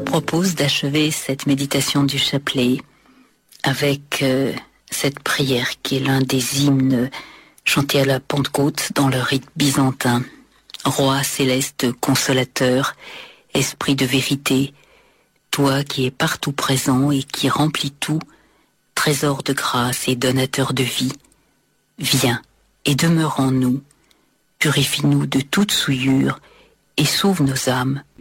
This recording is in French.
propose d'achever cette méditation du chapelet avec cette prière qui est l'un des hymnes chantés à la Pentecôte dans le rite byzantin. Roi céleste consolateur, esprit de vérité, toi qui es partout présent et qui remplis tout, trésor de grâce et donateur de vie, viens et demeure en nous, purifie-nous de toute souillure et sauve nos âmes